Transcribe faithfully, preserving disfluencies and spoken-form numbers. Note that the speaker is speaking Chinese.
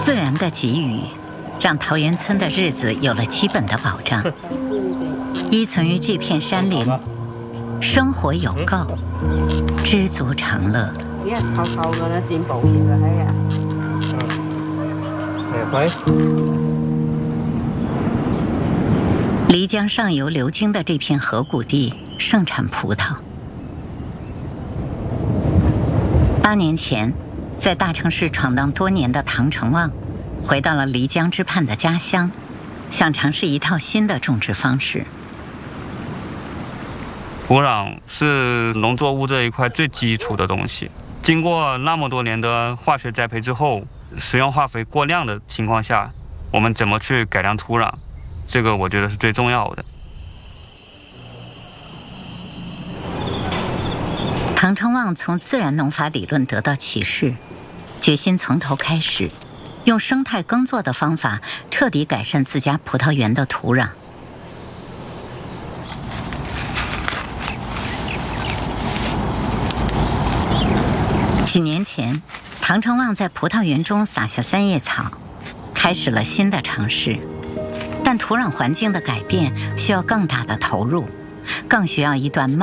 自然的给予，让桃源村的日子有了基本的保障。依存于这片山林，生活有够，知足常乐。 你係臭臭嘅咧，剪保險嘅係啊。 漓江上游流经的这片河谷地盛产葡萄。八年前，在大城市闯荡多年的唐成旺，回到了漓江之畔的家乡，想尝试一套新的种植方式。 土壤是农作物这一块最基础的东西，经过那么多年的化学栽培之后，使用化肥过量的情况下，我们怎么去改良土壤，这个我觉得是最重要的。 唐成旺从自然农法理论得到启示，决心从头开始，用生态耕作的方法彻底改善自家葡萄园的土壤。几年前，唐成旺在葡萄园中撒下三叶草，开始了新的尝试。但土壤环境的改变需要更大的投入，更需要一段漫